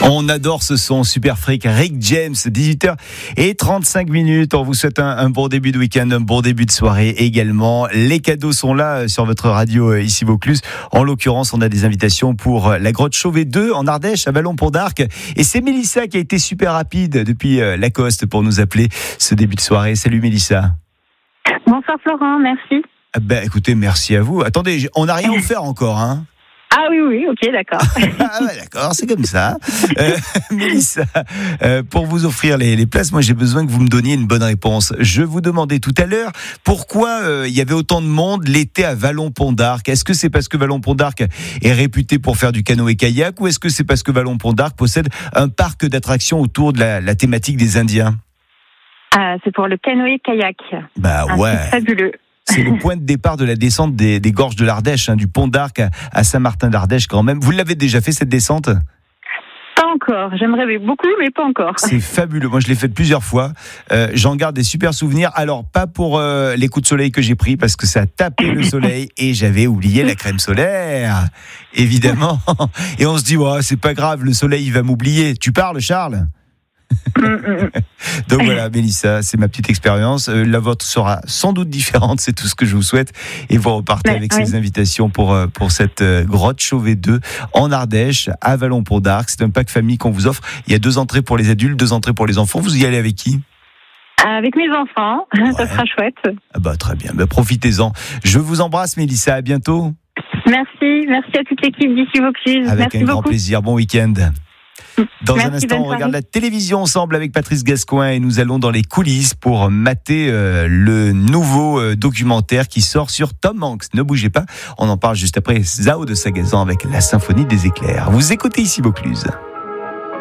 On adore ce son, Super Freak, Rick James, 18h35. On vous souhaite un bon début de week-end, un bon début de soirée également. Les cadeaux sont là sur votre radio ici Vaucluse. En l'occurrence, on a des invitations pour la grotte Chauvet 2 en Ardèche, à Vallon-Pont-d'Arc. Et c'est Mélissa qui a été super rapide depuis Lacoste pour nous appeler ce début de soirée. Salut Mélissa. Bonsoir Florent, merci. Écoutez, merci à vous. Attendez, on n'a rien offert encore, hein. Ah oui, ok, d'accord. D'accord, c'est comme ça. Mélissa, pour vous offrir les places, moi j'ai besoin que vous me donniez une bonne réponse. Je vous demandais tout à l'heure pourquoi il y avait autant de monde l'été à Vallon-Pont-d'Arc. Est-ce que c'est parce que Vallon-Pont-d'Arc est réputé pour faire du canoë-kayak ou est-ce que c'est parce que Vallon-Pont-d'Arc possède un parc d'attractions autour de la thématique des Indiens ? C'est pour le canoë-kayak. Ouais. C'est fabuleux. C'est le point de départ de la descente des gorges de l'Ardèche, du Pont d'Arc à Saint-Martin-d'Ardèche quand même. Vous l'avez déjà fait cette descente ? Pas encore. J'aimerais beaucoup, mais pas encore. C'est fabuleux. Moi, je l'ai fait plusieurs fois. J'en garde des super souvenirs. Alors, pas pour les coups de soleil que j'ai pris, parce que ça a tapé le soleil et j'avais oublié la crème solaire, évidemment. Et on se dit, c'est pas grave, le soleil, il va m'oublier. Tu parles, Charles ? Donc voilà, Mélissa, c'est ma petite expérience. La vôtre sera sans doute différente, c'est tout ce que je vous souhaite. Et vous repartez avec ces invitations pour cette grotte Chauvet 2 en Ardèche, à Vallon-Pont-d'Arc. C'est un pack famille qu'on vous offre. Il y a 2 entrées pour les adultes, 2 entrées pour les enfants. Vous y allez avec qui ? Avec mes enfants, ça sera chouette. Très bien, profitez-en. Je vous embrasse, Mélissa, à bientôt. Merci à toute l'équipe d'ici Vaucluse. Avec merci un grand plaisir, bon week-end. Dans un instant, on regarde la télévision ensemble avec Patrice Gascoin et nous allons dans les coulisses pour mater le nouveau documentaire qui sort sur Tom Hanks. Ne bougez pas, on en parle juste après Zao de Sagazan avec la symphonie des éclairs. Vous écoutez ici Vaucluse.